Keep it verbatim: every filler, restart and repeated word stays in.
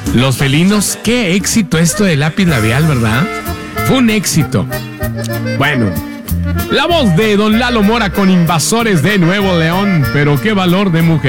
Los felinos, qué éxito esto de lápiz labial, ¿verdad? Fue un éxito. Bueno, la voz de don Lalo Mora con Invasores de Nuevo León, pero qué valor de mujer.